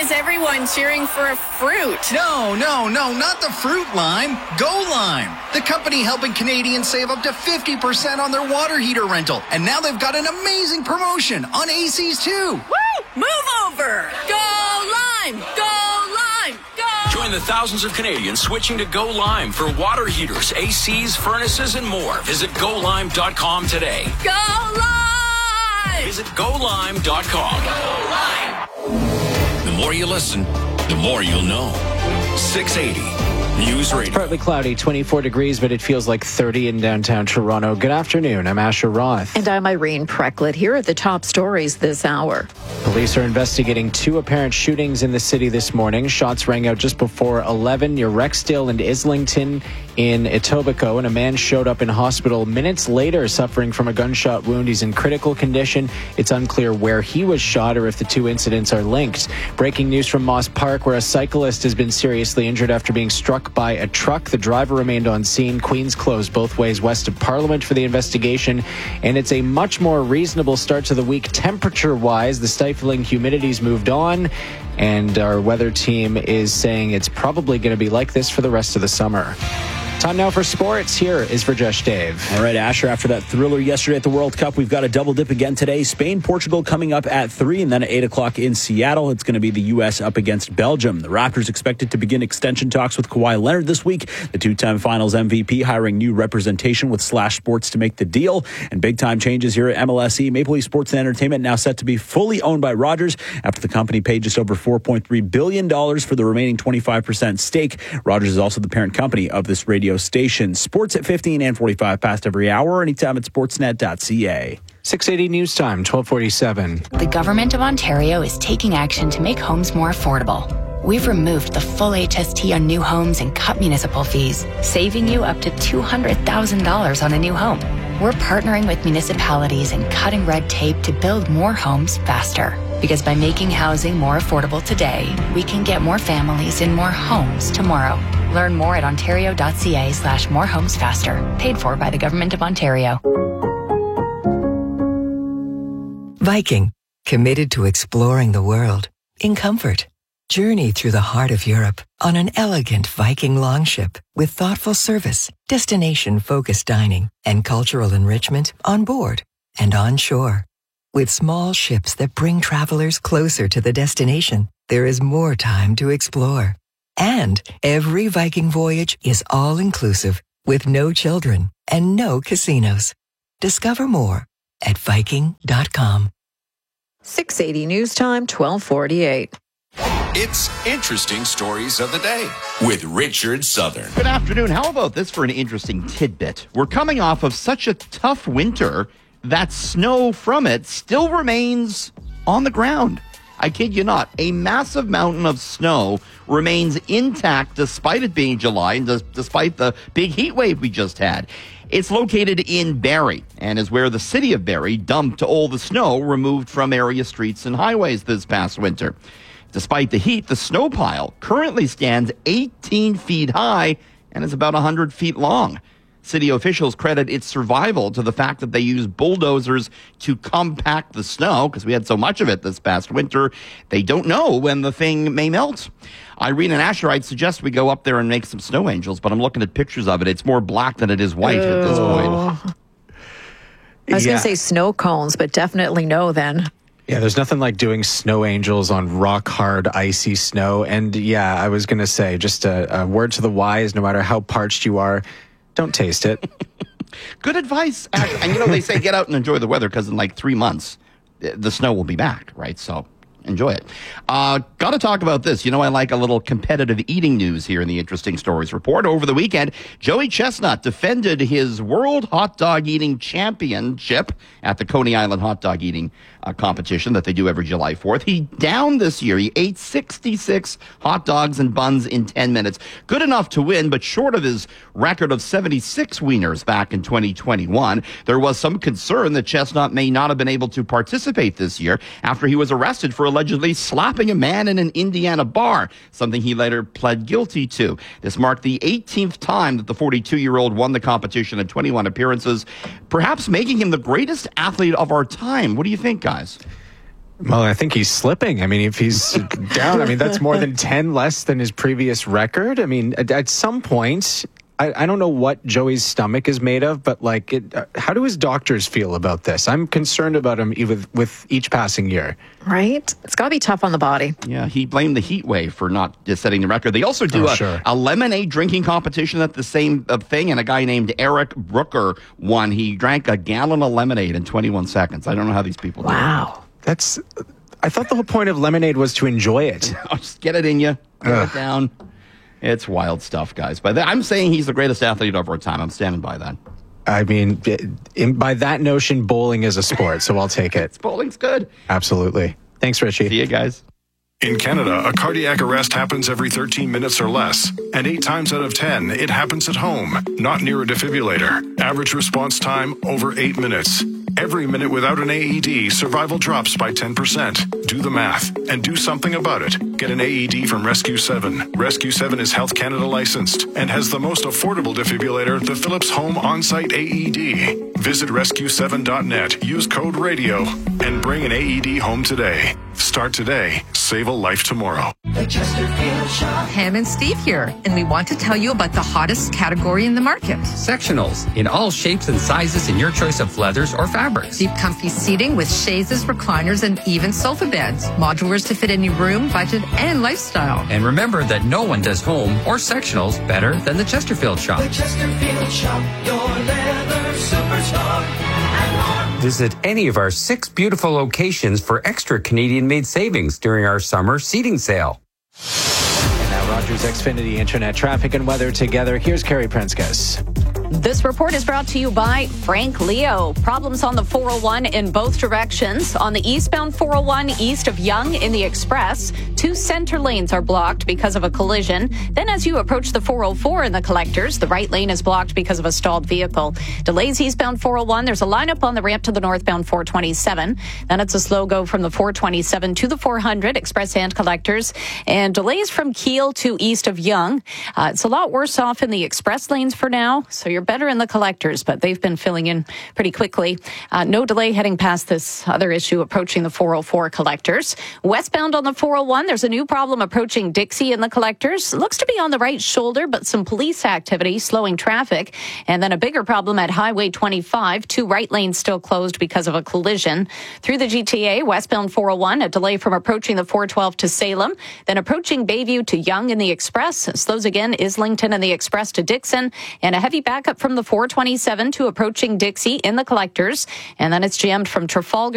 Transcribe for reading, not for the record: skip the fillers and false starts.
is everyone cheering for a fruit? No, not the fruit lime. Go Lime, the company helping Canadians save up to 50% on their water heater rental. And now they've got an amazing promotion on ACs too. Woo! Move over! Go Lime! Go Lime! Go! Join the thousands of Canadians switching to Go Lime for water heaters, ACs, furnaces, and more. Visit GoLime.com today. Go Lime! Visit GoLime.com. Go Lime! The more you listen, the more you'll know. 680 News Radio. Partly cloudy, 24 degrees, but it feels like 30 in downtown Toronto. Good afternoon. I'm Asher Roth. And I'm Irene Precklett. Here are the top stories this hour. Police are investigating two apparent shootings in the city this morning. Shots rang out just before 11 near Rexdale and Islington in Etobicoke, and a man showed up in hospital minutes later suffering from a gunshot wound. He's in critical condition. It's unclear where he was shot or if the two incidents are linked. Breaking news from Moss Park, where a cyclist has been seriously injured after being struck by a truck. The driver remained on scene. Queens closed both ways west of Parliament for the investigation, and it's a much more reasonable start to the week temperature-wise. The stifling humidity's moved on, and our weather team is saying it's probably going to be like this for the rest of the summer. Time now for sports. Here is Rajesh Dave. All right, Asher, after that thriller yesterday at the World Cup, we've got a double dip again today. Spain, Portugal coming up at 3, and then at 8 o'clock in Seattle, it's going to be the U.S. up against Belgium. The Raptors expected to begin extension talks with Kawhi Leonard this week. The two-time finals MVP hiring new representation with Slash Sports to make the deal. And big-time changes here at MLSE. Maple Leaf Sports and Entertainment now set to be fully owned by Rogers after the company paid just over $4.3 billion for the remaining 25% stake. Rogers is also the parent company of this radio station. Sports at 15 and 45 past every hour, anytime at sportsnet.ca. 680 News Time, 1247. The Government of Ontario is taking action to make homes more affordable. We've removed the full HST on new homes and cut municipal fees, saving you up to $200,000 on a new home. We're partnering with municipalities and cutting red tape to build more homes faster. Because by making housing more affordable today, we can get more families in more homes tomorrow. Learn more at ontario.ca/morehomesfaster. Paid for by the Government of Ontario. Viking, committed to exploring the world in comfort. Journey through the heart of Europe on an elegant Viking longship with thoughtful service, destination-focused dining, and cultural enrichment on board and on shore. With small ships that bring travelers closer to the destination, there is more time to explore. And every Viking voyage is all-inclusive with no children and no casinos. Discover more at Viking.com. 680 News Time, 1248. It's Interesting Stories of the Day with Richard Southern. Good afternoon. How about this for an interesting tidbit? We're coming off of such a tough winter that snow from it still remains on the ground. I kid you not. A massive mountain of snow remains intact despite it being July and despite the big heat wave we just had. It's located in Barrie and is where the city of Barrie dumped all the snow removed from area streets and highways this past winter. Despite the heat, the snow pile currently stands 18 feet high and is about 100 feet long. City officials credit its survival to the fact that they used bulldozers to compact the snow because we had so much of it this past winter. They don't know when the thing may melt. Irene and Asher, I'd suggest we go up there and make some snow angels, but I'm looking at pictures of it. It's more black than it is white at this point. I was going to say snow cones, but definitely no then. Yeah, there's nothing like doing snow angels on rock-hard, icy snow. And yeah, I was going to say, just a word to the wise, no matter how parched you are, don't taste it. Good advice. And they say get out and enjoy the weather because in like 3 months, the snow will be back, right? So enjoy it. Got to talk about this. I like a little competitive eating news here in the Interesting Stories Report. Over the weekend, Joey Chestnut defended his World Hot Dog Eating Championship at the Coney Island Hot Dog Eating competition that they do every July 4th. He downed this year. He ate 66 hot dogs and buns in 10 minutes. Good enough to win, but short of his record of 76 wieners back in 2021. There was some concern that Chestnut may not have been able to participate this year after he was arrested for allegedly slapping a man in an Indiana bar, something he later pled guilty to. This marked the 18th time that the 42-year-old won the competition in 21 appearances, perhaps making him the greatest athlete of our time. What do you think, guys? Well, I think he's slipping. I mean, if he's down, I mean, that's more than 10 less than his previous record. I mean, at some point, I don't know what Joey's stomach is made of, but how do his doctors feel about this? I'm concerned about him with each passing year. Right? It's got to be tough on the body. Yeah, he blamed the heat wave for not just setting the record. They also do a lemonade drinking competition at the same thing, and a guy named Eric Brooker won. He drank a gallon of lemonade in 21 seconds. I don't know how these people do it. Wow. I thought the whole point of lemonade was to enjoy it. Just get it in you, get it down. It's wild stuff, guys. But I'm saying he's the greatest athlete of our time. I'm standing by that. I mean, by that notion, bowling is a sport, so I'll take it. Bowling's good. Absolutely. Thanks, Richie. See you guys. In Canada, a cardiac arrest happens every 13 minutes or less, and 8 times out of 10, it happens at home, not near a defibrillator. Average response time, over 8 minutes. Every minute without an AED, survival drops by 10%. Do the math and do something about it. Get an AED from Rescue 7. Rescue 7 is Health Canada licensed and has the most affordable defibrillator, the Philips Home On-Site AED. Visit rescue7.net, use code RADIO, and bring an AED home today. Start today. Save a life tomorrow. Pam and Steve here, and we want to tell you about the hottest category in the market. Sectionals, in all shapes and sizes in your choice of leathers or fabrics. Deep comfy seating with chaises, recliners, and even sofa beds. Modulars to fit any room, budget, and lifestyle. And remember that no one does home or sectionals better than the Chesterfield Shop. The Chesterfield Shop, your leather superstar. Visit any of our 6 beautiful locations for extra Canadian-made savings during our summer seating sale. And now Rogers Xfinity Internet traffic and weather together. Here's Carrie Prenskus. This report is brought to you by Frank Leo. Problems on the 401 in both directions. On the eastbound 401 east of Yonge in the Express, 2 center lanes are blocked because of a collision. Then as you approach the 404 in the Collectors, the right lane is blocked because of a stalled vehicle. Delays eastbound 401. There's a lineup on the ramp to the northbound 427. Then it's a slow go from the 427 to the 400, Express and Collectors. And delays from Kiel to east of Yonge. It's a lot worse off in the Express lanes for now, so you're better in the Collectors, but they've been filling in pretty quickly. No delay heading past this other issue approaching the 404 Collectors. Westbound on the 401, there's a new problem approaching Dixie in the Collectors. Looks to be on the right shoulder, but some police activity slowing traffic. And then a bigger problem at Highway 25. 2 right lanes still closed because of a collision. Through the GTA, westbound 401, a delay from approaching the 412 to Salem. Then approaching Bayview to Yonge in the Express. Slows again Islington and the Express to Dixon. And a heavy backup from the 427 to approaching Dixie in the Collectors. And then it's jammed from Trafalgar